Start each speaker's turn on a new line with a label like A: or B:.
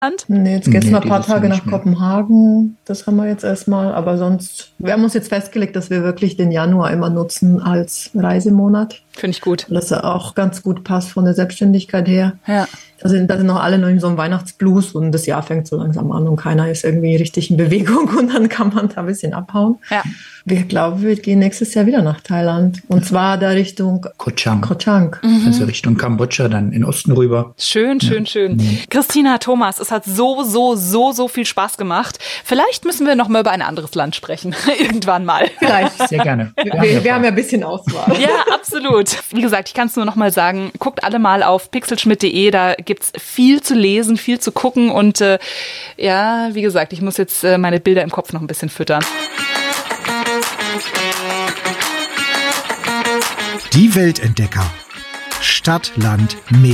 A: Nee, jetzt geht's mal ein paar
B: dieses Jahr
A: Tage
B: nicht
A: nach
B: mehr.
A: Kopenhagen. Das haben wir jetzt erstmal. Aber sonst, wir haben uns jetzt festgelegt, dass wir wirklich den Januar immer nutzen als Reisemonat.
C: Finde ich gut.
A: Weil das ja auch ganz gut passt von der Selbstständigkeit her.
C: Ja.
A: Da sind noch alle nur in so einem Weihnachtsblues und das Jahr fängt so langsam an und keiner ist irgendwie richtig in Bewegung und dann kann man da ein bisschen abhauen.
C: Ja.
A: Wir glauben, wir gehen nächstes Jahr wieder nach Thailand. Und zwar da Richtung
B: Koh Chang.
A: Koh Chang.
B: Also Richtung Kambodscha, dann in Osten rüber.
C: Schön. Christina, Thomas, es hat so viel Spaß gemacht. Vielleicht müssen wir noch mal über ein anderes Land sprechen. Irgendwann mal.
A: Vielleicht.
B: Sehr gerne.
A: Wir haben ja ein bisschen Auswahl.
C: Ja, absolut. Wie gesagt, ich kann es nur noch mal sagen, guckt alle mal auf pixelschmidt.de, da gibt's viel zu lesen, viel zu gucken und ja, wie gesagt, ich muss jetzt meine Bilder im Kopf noch ein bisschen füttern.
D: Die Weltentdecker. Stadt, Land, Meer.